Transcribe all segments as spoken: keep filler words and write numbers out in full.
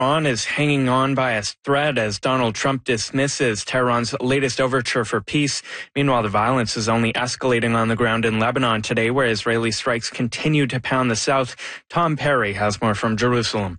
Iran is hanging on by a thread as Donald Trump dismisses Tehran's latest overture for peace. Meanwhile, the violence is only escalating on the ground in Lebanon today, where Israeli strikes continue to pound the south. Tom Perry has more from Jerusalem.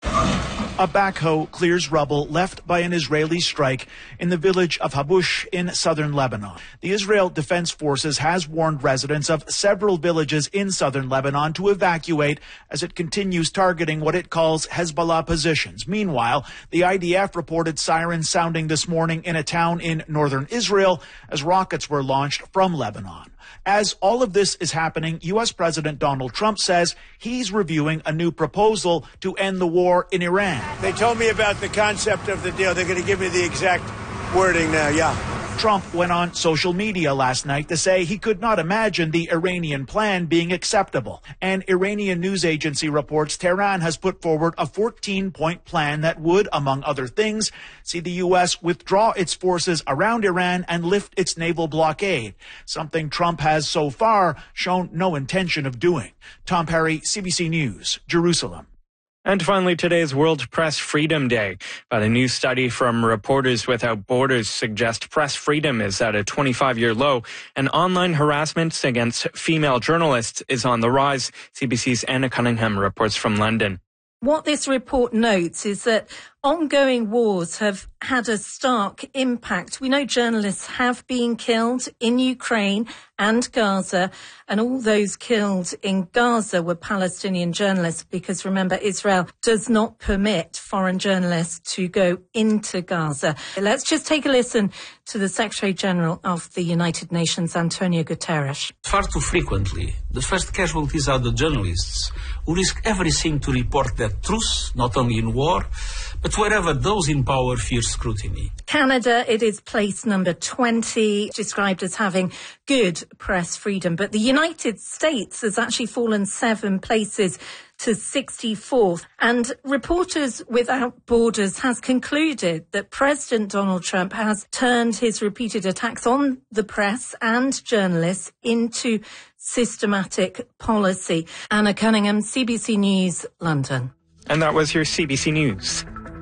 A backhoe clears rubble left by an Israeli strike in the village of Habush in southern Lebanon. The Israel Defense Forces has warned residents of several villages in southern Lebanon to evacuate as it continues targeting what it calls Hezbollah positions. Meanwhile, the I D F reported sirens sounding this morning in a town in northern Israel as rockets were launched from Lebanon. As all of this is happening, U S President Donald Trump says he's reviewing a new proposal to end the war in Iran. They told me about the concept of the deal. They're going to give me the exact wording now, yeah. Trump went on social media last night to say he could not imagine the Iranian plan being acceptable. An Iranian news agency reports Tehran has put forward a fourteen-point plan that would, among other things, see the U S withdraw its forces around Iran and lift its naval blockade, something Trump has so far shown no intention of doing. Tom Perry, C B C News, Jerusalem. And finally, today's World Press Freedom Day. But a new study from Reporters Without Borders suggests press freedom is at a twenty-five-year low, and online harassment against female journalists is on the rise. C B C's Anna Cunningham reports from London. What this report notes is that ongoing wars have had a stark impact. We know journalists have been killed in Ukraine and Gaza, and all those killed in Gaza were Palestinian journalists because, remember, Israel does not permit foreign journalists to go into Gaza. Let's just take a listen to the Secretary General of the United Nations, Antonio Guterres. Far too frequently, the first casualties are the journalists who risk everything to report their truth, not only in war, but wherever those in power fear scrutiny. Canada, it is place number twenty, described as having good press freedom. But the United States has actually fallen seven places to sixty-fourth. And Reporters Without Borders has concluded that President Donald Trump has turned his repeated attacks on the press and journalists into systematic policy. Anna Cunningham, C B C News, London. And that was your C B C News.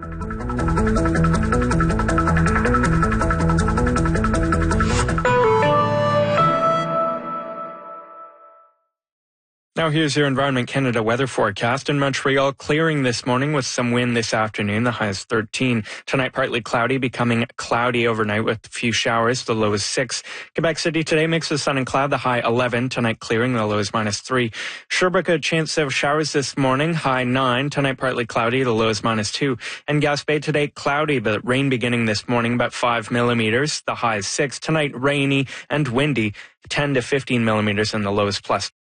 Now here's your Environment Canada weather forecast. In Montreal, clearing this morning with some wind this afternoon. The high is thirteen. Tonight, partly cloudy, becoming cloudy overnight with a few showers. The low is six. Quebec City today, mix of sun and cloud. The high eleven. Tonight, clearing. The low is minus three. Sherbrooke, a chance of showers this morning. High nine. Tonight, partly cloudy. The low is minus two. And Gaspé today, cloudy, but rain beginning this morning, about five millimeters. The high is six. Tonight, rainy and windy, ten to fifteen millimeters, and the low is plus